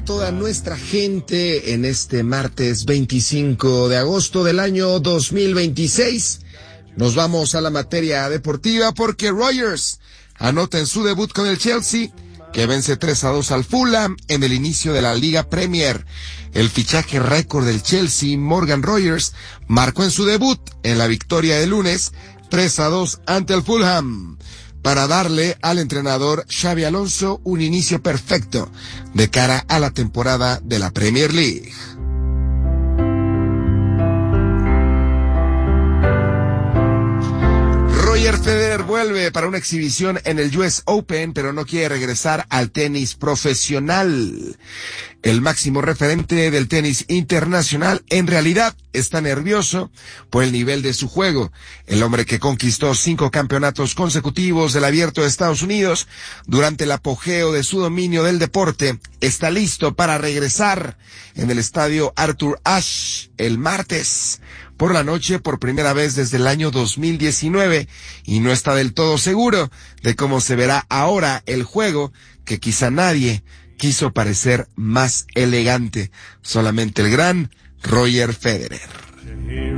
toda nuestra gente en este martes 25 de agosto del año 2026. Nos vamos a la materia deportiva porque Rogers anota en su debut con el Chelsea, que vence 3-2 al Fulham en el inicio de la Liga Premier. El fichaje récord del Chelsea, Morgan Rogers, marcó en su debut en la victoria de lunes 3-2 ante el Fulham, para darle al entrenador Xabi Alonso un inicio perfecto de cara a la temporada de la Premier League. Roger Federer vuelve para una exhibición en el US Open, pero no quiere regresar al tenis profesional. El máximo referente del tenis internacional en realidad está nervioso por el nivel de su juego. El hombre que conquistó 5 campeonatos consecutivos del Abierto de Estados Unidos durante el apogeo de su dominio del deporte está listo para regresar en el estadio Arthur Ashe el martes por la noche por primera vez desde el año 2019 y no está del todo seguro de cómo se verá ahora el juego, que quizá nadie quiso parecer más elegante, solamente el gran Roger Federer.